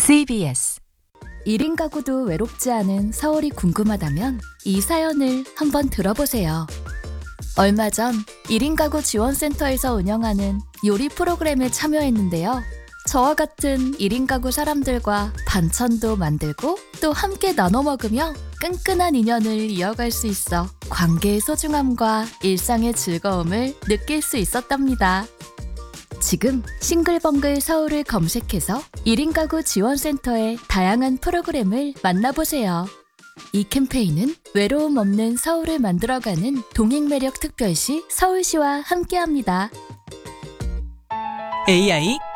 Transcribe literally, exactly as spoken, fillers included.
씨비에스 일 인 가구도 외롭지 않은 서울이 궁금하다면 이 사연을 한번 들어보세요. 얼마 전 일 인 가구 지원센터에서 운영하는 요리 프로그램에 참여했는데요. 저와 같은 일 인 가구 사람들과 반찬도 만들고 또 함께 나눠 먹으며 끈끈한 인연을 이어갈 수 있어 관계의 소중함과 일상의 즐거움을 느낄 수 있었답니다. 지금 싱글벙글 서울을 검색해서 일 인 가구 지원센터의 다양한 프로그램을 만나보세요. 이 캠페인은 외로움 없는 서울을 만들어가는 동행매력 특별시 서울시와 함께합니다. 에이아이